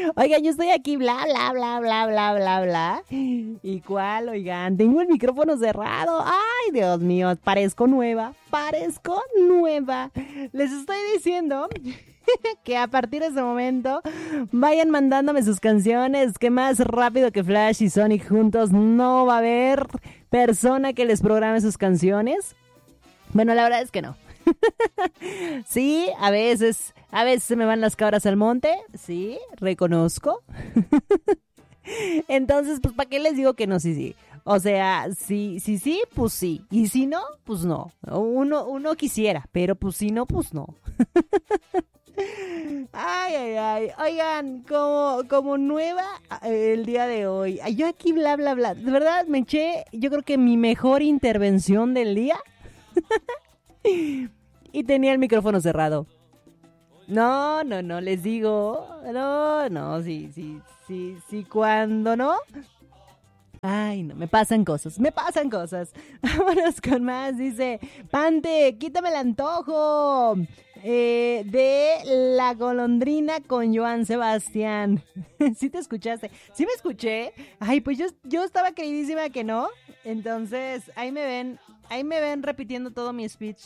Oigan, yo estoy aquí, bla, bla, bla, bla, bla, bla, bla. ¿Y cuál? Oigan, tengo el micrófono cerrado. Ay, Dios mío, parezco nueva. Parezco nueva. Les estoy diciendo que a partir de ese momento vayan mandándome sus canciones, que más rápido que Flash y Sonic juntos no va a haber persona que les programe sus canciones. Bueno, la verdad es que no. Sí, a veces se me van las cabras al monte, sí, reconozco. Entonces, pues, ¿para qué les digo que no? Sí, sí. O sea, sí, sí, sí, pues sí. Y si no, pues no. Uno quisiera, pero pues si no, pues no. Ay, ay, ay. Oigan, como nueva el día de hoy. Yo aquí bla, bla, bla. De verdad me eché, yo creo que mi mejor intervención del día. Y tenía el micrófono cerrado. No, no, no, les digo. No, no, sí, sí, sí, sí, cuando no. Ay, no, me pasan cosas, me pasan cosas. Vámonos con más, dice Pante, quítame el antojo de La Golondrina con Joan Sebastián. ¿Sí te escuchaste? ¿Sí me escuché? Ay, pues yo estaba creidísima que no. Entonces, ahí me ven repitiendo todo mi speech.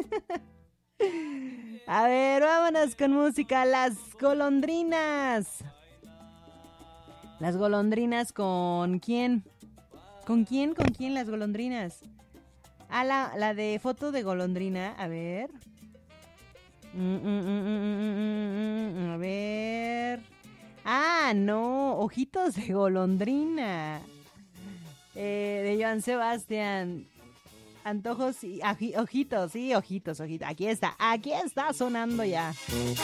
A ver, vámonos con música. Las golondrinas. Las golondrinas con quién? ¿Con quién? ¿Con quién las golondrinas? Ah, la de foto de golondrina. A ver. A ver. Ah, no. Ojitos de golondrina. De Joan Sebastián. Antojos y ojitos, sí, ojitos. Aquí está sonando ya.